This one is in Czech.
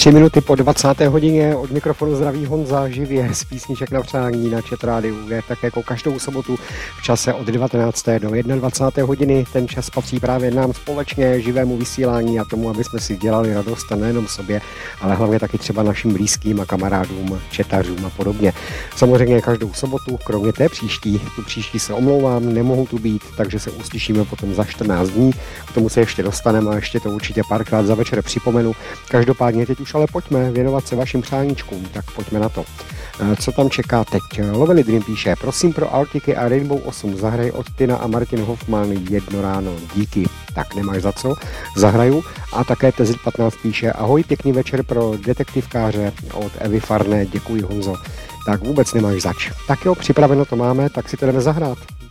3 minuty po 20. hodině od mikrofonu zdraví Honza živě z písniček na přání na Chat Rádiu. Je tak jako každou sobotu v čase od 19. do 21. hodiny. Ten čas patří právě nám společně, živému vysílání a tomu, aby jsme si dělali radost a nejenom sobě, ale hlavně taky třeba našim blízkým a kamarádům, četařům a podobně. Samozřejmě každou sobotu, kromě té příští, tu příští se omlouvám, nemohu tu být, takže se uslyšíme potom za 14 dní. K tomu se ještě dostaneme a ještě to určitě párkrát za večer připomenu. Každopádně teď už ale pojďme věnovat se vašim přáníčkům, tak pojďme na to. Co tam čeká teď? Lovely Dream píše, prosím pro Artiky a Rainbow 8 zahraj od Tina a Martin Hoffman jedno ráno. Díky. Tak nemáš za co, zahraju. A také TZ15 píše, ahoj, pěkný večer pro detektivkáře od Evy Farné, děkuji Honzo. Tak vůbec nemáš zač. Tak jo, připraveno to máme, tak si to jdeme zahrát.